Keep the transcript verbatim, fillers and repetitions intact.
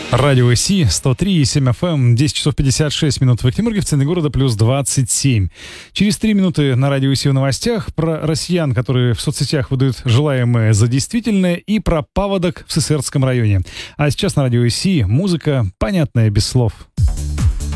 Радио Си, сто три и семь эф эм, десять часов пятьдесят шесть минут в Екатеринбурге, в центре города плюс двадцать семь. Через три минуты на Радио Си в новостях про россиян, которые в соцсетях выдают желаемое за действительное, и про паводок в Сысертском районе. А сейчас на Радио Си музыка, понятная без слов.